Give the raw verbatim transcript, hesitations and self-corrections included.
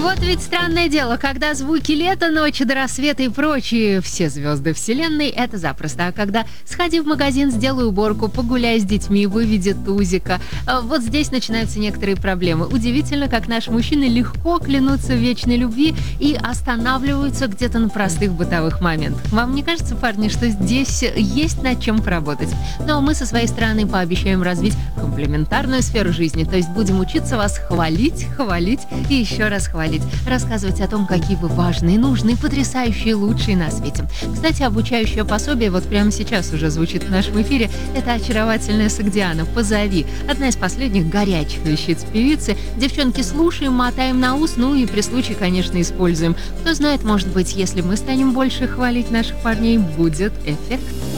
Вот ведь странное дело, когда звуки лета, ночи до рассвета и прочие все звезды вселенной, это запросто. А когда сходи в магазин, сделай уборку, погуляй с детьми, выведи тузика, вот здесь начинаются некоторые проблемы. Удивительно, как наши мужчины легко клянутся в вечной любви и останавливаются где-то на простых бытовых моментах. Вам не кажется, парни, что здесь есть над чем поработать? Но мы со своей стороны пообещаем развить комплементарную сферу жизни, то есть будем учиться вас хвалить, хвалить и еще раз хвалить. Рассказывать о том, какие вы важные, нужные, потрясающие, лучшие на свете. Кстати, обучающее пособие вот прямо сейчас уже звучит в нашем эфире. Это очаровательная Согдиана «Позови». Одна из последних горячих вещиц певицы. Девчонки, слушаем, мотаем на ус, ну и при случае, конечно, используем. Кто знает, может быть, если мы станем больше хвалить наших парней, будет эффект.